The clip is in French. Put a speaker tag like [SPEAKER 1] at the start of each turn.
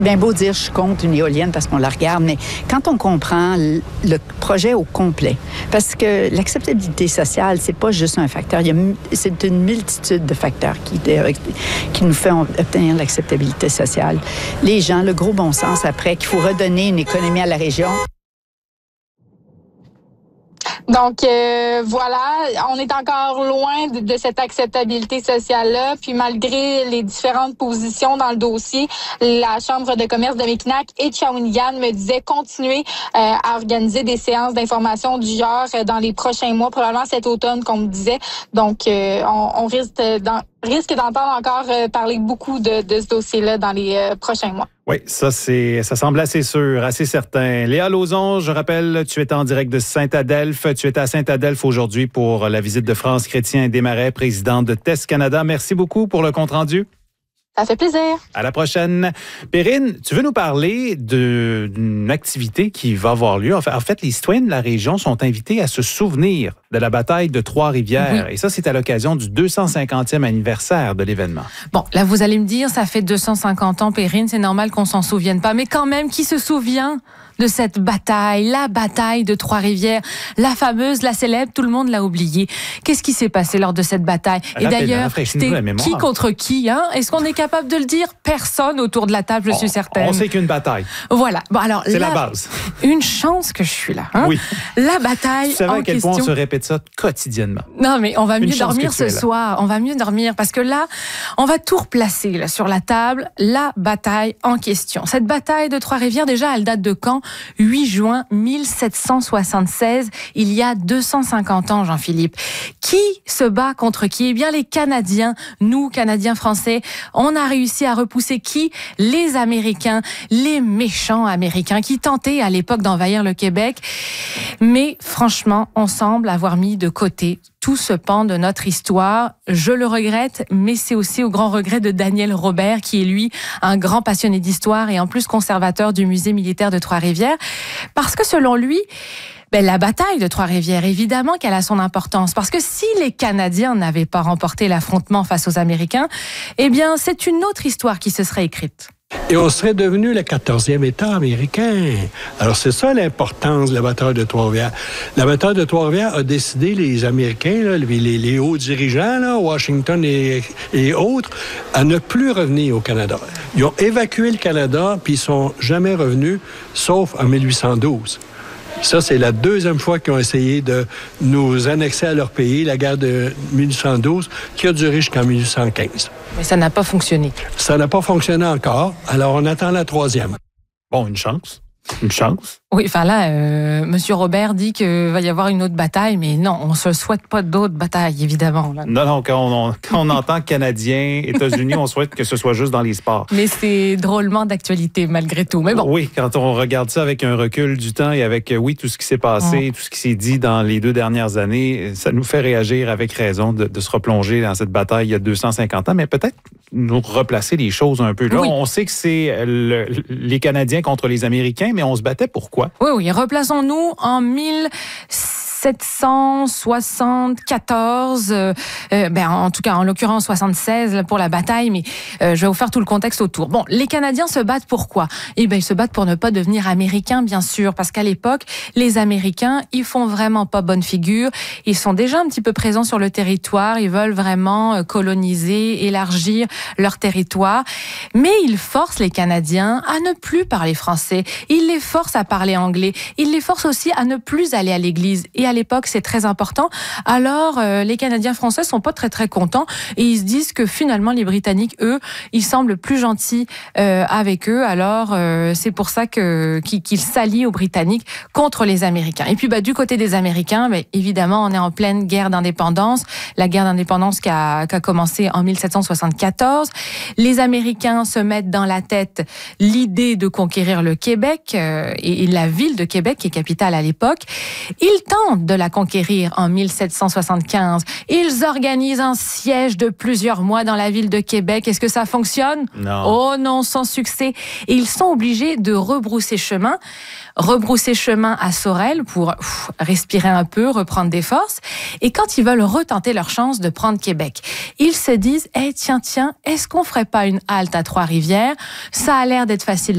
[SPEAKER 1] Bien beau dire je suis contre une éolienne parce qu'on la regarde, mais quand on comprend le projet au complet, parce que l'acceptabilité sociale, c'est pas juste un facteur, c'est une multitude de facteurs qui nous fait obtenir l'acceptabilité sociale. Les gens, le gros bon sens après, qu'il faut redonner une économie à la région.
[SPEAKER 2] Donc, voilà, on est encore loin de cette acceptabilité sociale-là. Puis, malgré les différentes positions dans le dossier, la Chambre de commerce de Mekinac et de Shawinigan me disait continuer à organiser des séances d'information du genre dans les prochains mois, probablement cet automne, comme on me disait. Donc, on risque d'entendre encore parler beaucoup de ce dossier-là dans les prochains mois.
[SPEAKER 3] Oui, ça semble assez sûr, assez certain. Léa Lauzon, je rappelle, tu es en direct de Saint-Adelphe. Tu es à Saint-Adelphe aujourd'hui pour la visite de France Chrétien Desmarais, présidente de TES Canada. Merci beaucoup pour le compte-rendu.
[SPEAKER 2] Ça fait plaisir. À
[SPEAKER 3] la prochaine. Perrine, tu veux nous parler d'une activité qui va avoir lieu. En fait, les citoyens de la région sont invités à se souvenir de la bataille de Trois-Rivières. Oui. Et ça, c'est à l'occasion du 250e anniversaire de l'événement.
[SPEAKER 4] Bon, là, vous allez me dire, ça fait 250 ans, Perrine, c'est normal qu'on s'en souvienne pas. Mais quand même, qui se souvient de cette bataille, la bataille de Trois-Rivières, la fameuse, la célèbre, tout le monde l'a oubliée. Qu'est-ce qui s'est passé lors de cette bataille? Et d'ailleurs, c'était qui contre qui, hein? Est-ce qu'on est capable de le dire? Personne autour de la table, je suis certaine.
[SPEAKER 3] On sait qu'une bataille.
[SPEAKER 4] Voilà. Bon, alors,
[SPEAKER 3] c'est la base.
[SPEAKER 4] Une chance que je suis là. Hein?
[SPEAKER 3] Oui.
[SPEAKER 4] La bataille.
[SPEAKER 3] Tu savais à quel point on se répète ça quotidiennement.
[SPEAKER 4] Non, mais on va mieux dormir ce soir. On va mieux dormir parce que là, on va tout replacer là, sur la table. La bataille en question. Cette bataille de Trois-Rivières, déjà, elle date de quand? 8 juin 1776, il y a 250 ans, Jean-Philippe. Qui se bat contre qui? Eh bien, les Canadiens, nous, Canadiens français, on a réussi à repousser qui? Les Américains, les méchants Américains qui tentaient à l'époque d'envahir le Québec. Mais franchement, on semble avoir mis de côté tout ce pan de notre histoire. Je le regrette, mais c'est aussi au grand regret de Daniel Robert, qui est lui un grand passionné d'histoire et en plus conservateur du musée militaire de Trois-Rivières. Parce que selon lui, la bataille de Trois-Rivières, évidemment qu'elle a son importance. Parce que si les Canadiens n'avaient pas remporté l'affrontement face aux Américains, eh bien, c'est une autre histoire qui se serait écrite.
[SPEAKER 5] Et on serait devenu le 14e État américain. Alors, c'est ça l'importance de la bataille de Trois-Rivières. La bataille de Trois-Rivières a décidé, les Américains, là, les hauts dirigeants, là, Washington et autres, à ne plus revenir au Canada. Ils ont évacué le Canada, puis ils sont jamais revenus, sauf en 1812. Ça, c'est la deuxième fois qu'ils ont essayé de nous annexer à leur pays, la guerre de 1812, qui a duré jusqu'en 1815.
[SPEAKER 4] Mais ça n'a pas fonctionné.
[SPEAKER 5] Ça n'a pas fonctionné encore, alors on attend la troisième.
[SPEAKER 3] Bon, une chance. Une chance.
[SPEAKER 4] Oui, enfin là, Monsieur Robert dit qu'il va y avoir une autre bataille, mais non, on ne se souhaite pas d'autres batailles, évidemment. Là.
[SPEAKER 3] Non, quand on entend Canadiens, États-Unis, on souhaite que ce soit juste dans les sports.
[SPEAKER 4] Mais c'est drôlement d'actualité, malgré tout. Mais bon.
[SPEAKER 3] Oui, quand on regarde ça avec un recul du temps et avec, tout ce qui s'est passé, tout ce qui s'est dit dans les 2 dernières années, ça nous fait réagir avec raison de se replonger dans cette bataille il y a 250 ans, mais peut-être nous replacer les choses un peu. Là, on sait que c'est les Canadiens contre les Américains, mais on se battait pourquoi?
[SPEAKER 4] Oui, replaçons-nous en 1774, en tout cas, en l'occurrence 76 pour la bataille, mais je vais vous faire tout le contexte autour. Bon, les Canadiens se battent pourquoi? Eh bien, ils se battent pour ne pas devenir Américains, bien sûr, parce qu'à l'époque, les Américains, ils font vraiment pas bonne figure. Ils sont déjà un petit peu présents sur le territoire, ils veulent vraiment coloniser, élargir leur territoire, mais ils forcent les Canadiens à ne plus parler français. Ils les forcent à parler anglais. Ils les forcent aussi à ne plus aller à l'église. Et à l'époque, c'est très important. Alors, les Canadiens français sont pas très, très contents et ils se disent que finalement, les Britanniques, eux, ils semblent plus gentils avec eux. Alors, c'est pour ça qu'ils s'allient aux Britanniques contre les Américains. Et puis, du côté des Américains, évidemment, on est en pleine guerre d'indépendance. La guerre d'indépendance qui a commencé en 1774. Les Américains se mettent dans la tête l'idée de conquérir le Québec et la ville de Québec, qui est capitale à l'époque. Ils tentent de la conquérir en 1775. Ils organisent un siège de plusieurs mois dans la ville de Québec. Est-ce que ça fonctionne?
[SPEAKER 3] Non.
[SPEAKER 4] Oh non, sans succès. Et ils sont obligés de rebrousser chemin à Sorel pour respirer un peu, reprendre des forces. Et quand ils veulent retenter leur chance de prendre Québec, ils se disent, tiens, est-ce qu'on ferait pas une halte à Trois-Rivières? Ça a l'air d'être facile